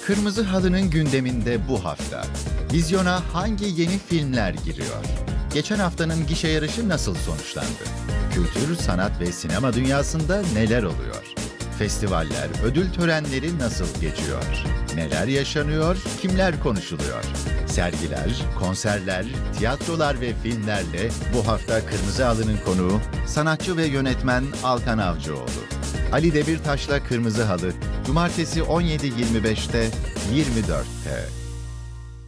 Kırmızı Halı'nın gündeminde bu hafta. Vizyona hangi yeni filmler giriyor? Geçen haftanın gişe yarışı nasıl sonuçlandı? Kültür, sanat ve sinema dünyasında neler oluyor? Festivaller, ödül törenleri nasıl geçiyor? Neler yaşanıyor, kimler konuşuluyor? Sergiler, konserler, tiyatrolar ve filmlerle bu hafta Kırmızı Halı'nın konuğu sanatçı ve yönetmen Alkan Avcıoğlu. Ali Demirtaş'la Kırmızı Halı, Cumartesi 17.25'te 24'te.